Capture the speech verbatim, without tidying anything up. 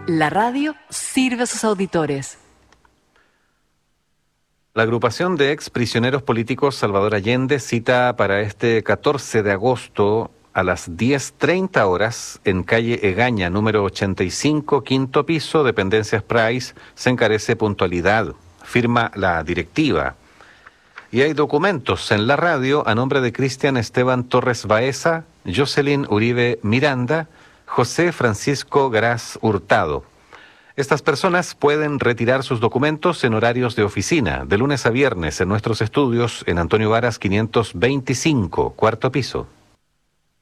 La radio sirve a sus auditores. La agrupación de ex prisioneros políticos Salvador Allende cita para este catorce de agosto a las diez treinta horas en calle Egaña, número ochenta y cinco, quinto piso, Dependencias Price. Se encarece puntualidad. Firma la directiva. Y hay documentos en la radio a nombre de Cristian Esteban Torres Baeza, Jocelyn Uribe Miranda, José Francisco Gras Hurtado. Estas personas pueden retirar sus documentos en horarios de oficina, de lunes a viernes en nuestros estudios en Antonio Varas quinientos veinticinco, cuarto piso.